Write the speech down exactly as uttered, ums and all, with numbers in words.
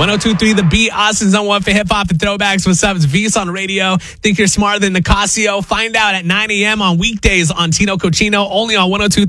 one oh two point three The Beat, Austin's number one for hip-hop and throwbacks. What's up? It's V's on radio. Think you're smarter than Nicasio? Find out at nine a.m. on weekdays on Tino Cochino, only on one oh two point three